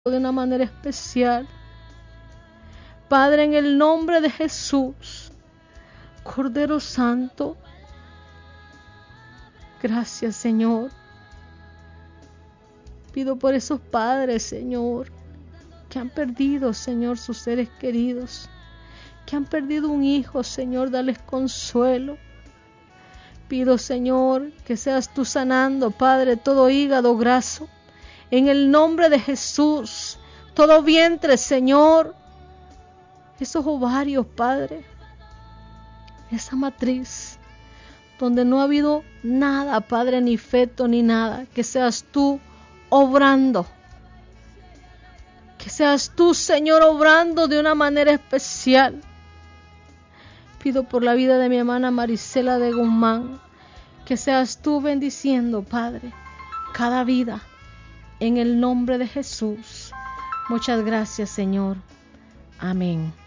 de una manera especial. Padre, en el nombre de Jesús, Cordero Santo, gracias, Señor. Pido por esos padres, Señor, que han perdido, Señor, sus seres queridos, que han perdido un hijo, Señor, dales consuelo. Pido, Señor, que seas tú sanando, Padre, todo hígado graso, en el nombre de Jesús, todo vientre, Señor, esos ovarios, Padre, esa matriz, donde no ha habido nada, Padre, ni feto, ni nada, que seas tú obrando, que seas tú, Señor, obrando de una manera especial. Pido por la vida de mi hermana Marisela de Guzmán, que seas tú bendiciendo, Padre, cada vida, en el nombre de Jesús. Muchas gracias, Señor. Amén.